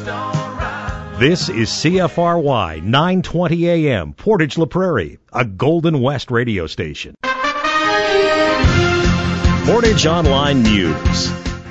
This is CFRY 920 AM, Portage La Prairie, a Golden West radio station. Portage Online News.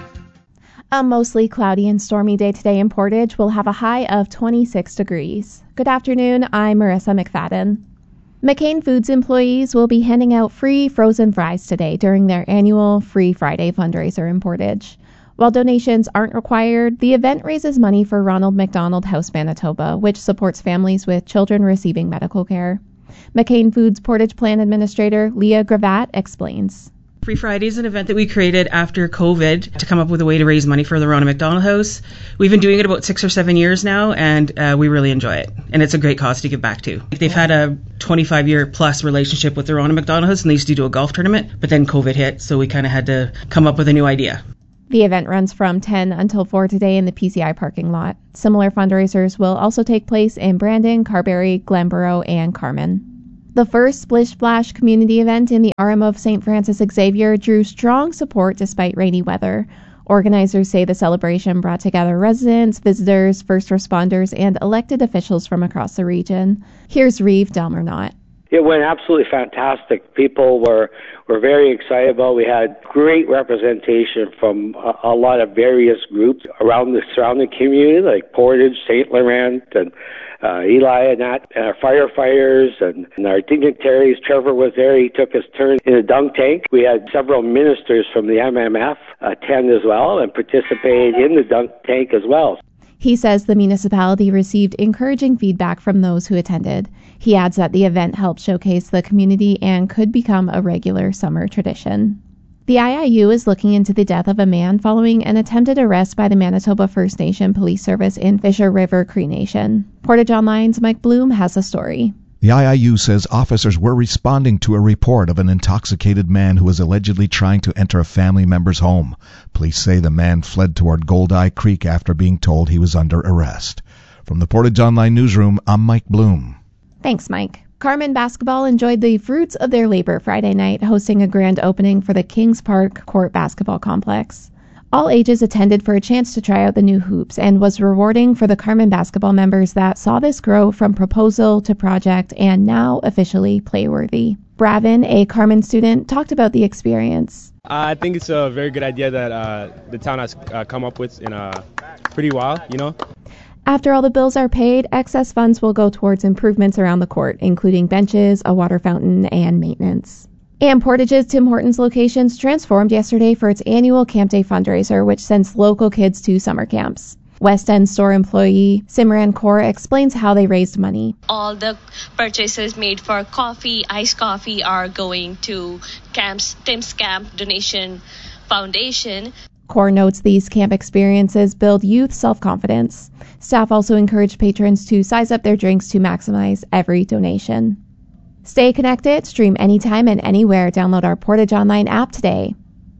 A mostly cloudy and stormy day today in Portage will have a high of 26 degrees. Good afternoon, I'm Marissa McFadden. McCain Foods employees will be handing out free frozen fries today during their annual Free Friday fundraiser in Portage. While donations aren't required, the event raises money for Ronald McDonald House Manitoba, which supports families with children receiving medical care. McCain Foods Portage Plan Administrator Leah Gravatt explains. Free Friday is an event that we created after COVID to come up with a way to raise money for the Ronald McDonald House. We've been doing it about 6 or 7 years now, and we really enjoy it. And it's a great cause to give back to. They've had a 25-year plus relationship with the Ronald McDonald House, and they used to do a golf tournament, but then COVID hit, so we kind of had to come up with a new idea. The event runs from 10 until 4 today in the PCI parking lot. Similar fundraisers will also take place in Brandon, Carberry, Glenborough, and Carman. The first Splish Splash community event in the RM of St. Francis Xavier drew strong support despite rainy weather. Organizers say the celebration brought together residents, visitors, first responders, and elected officials from across the region. Here's Reeve Delmernot. It went absolutely fantastic. People were very excited about it. We had great representation from a lot of various groups around the surrounding community, like Portage, St. Laurent, and Eli and that, our firefighters and our dignitaries. Trevor was there. He took his turn in the dunk tank. We had several ministers from the MMF attend as well and participate in the dunk tank as well. He says the municipality received encouraging feedback from those who attended. He adds that the event helped showcase the community and could become a regular summer tradition. The IIU is looking into the death of a man following an attempted arrest by the Manitoba First Nation Police Service in Fisher River Cree Nation. Portage Online's Mike Bloom has a story. The IIU says officers were responding to a report of an intoxicated man who was allegedly trying to enter a family member's home. Police say the man fled toward Goldeye Creek after being told he was under arrest. From the Portage Online newsroom, I'm Mike Bloom. Thanks, Mike. Carman Basketball enjoyed the fruits of their labor Friday night, hosting a grand opening for the Kings Park Court Basketball Complex. All ages attended for a chance to try out the new hoops and was rewarding for the Carman basketball members that saw this grow from proposal to project and now officially playworthy. Bravin, a Carman student, talked about the experience. I think it's a very good idea that the town has come up with in a pretty while, After all the bills are paid, excess funds will go towards improvements around the court, including benches, a water fountain, and maintenance. And Portage's Tim Hortons locations transformed yesterday for its annual Camp Day fundraiser, which sends local kids to summer camps. West End store employee Simran Kaur explains how they raised money. All the purchases made for coffee, iced coffee, are going to Tim's Camp Donation Foundation. Kaur notes these camp experiences build youth self-confidence. Staff also encourage patrons to size up their drinks to maximize every donation. Stay connected, stream anytime and anywhere. Download our Portage Online app today.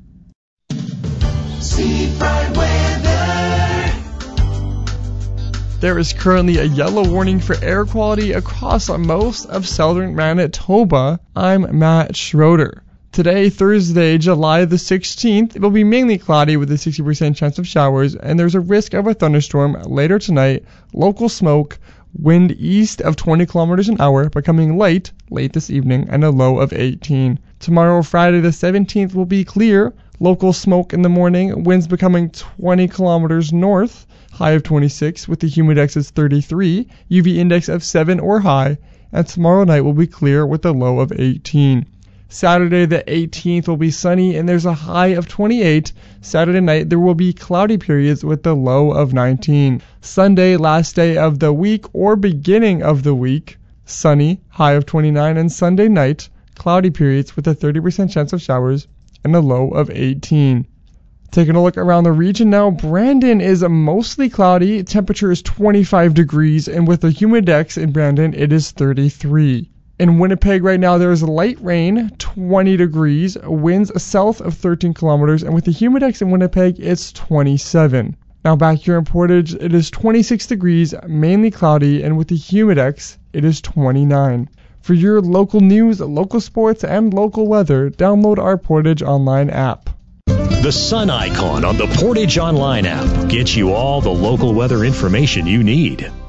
There is currently a yellow warning for air quality across most of southern Manitoba. I'm Matt Schroeder. Today, Thursday, July the 16th, it will be mainly cloudy with a 60% chance of showers, and there's a risk of a thunderstorm later tonight. Local smoke, wind east of 20 kilometers an hour, becoming light late this evening, and a low of 18. Tomorrow, Friday the 17th, will be clear. Local smoke in the morning, winds becoming 20 kilometers north, high of 26, with the humidex as 33, UV index of 7 or high, and tomorrow night will be clear with a low of 18. Saturday the 18th will be sunny and there's a high of 28. Saturday night there will be cloudy periods with the low of 19. Sunday, last day of the week or beginning of the week, sunny, high of 29, and Sunday night, cloudy periods with a 30% chance of showers and a low of 18. Taking a look around the region now, Brandon is mostly cloudy, temperature is 25 degrees, and with the humidex in Brandon it is 33. In Winnipeg right now, there is light rain, 20 degrees, winds south of 13 kilometers, and with the humidex in Winnipeg, it's 27. Now back here in Portage, it is 26 degrees, mainly cloudy, and with the humidex, it is 29. For your local news, local sports, and local weather, download our Portage Online app. The sun icon on the Portage Online app gets you all the local weather information you need.